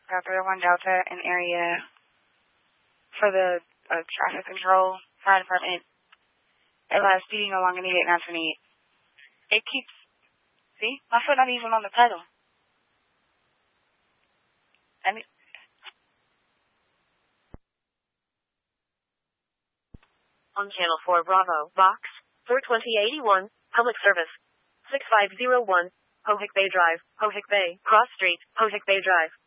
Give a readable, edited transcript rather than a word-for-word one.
got 301 Delta, an area for the traffic control fire department. It was speeding along Interstate 928. It keeps, see, my foot not even on the pedal. I mean, on Channel 4 Bravo, Box 42081, Public Service 6501, Pohick Bay Drive, Pohick Bay, Cross Street, Pohick Bay Drive.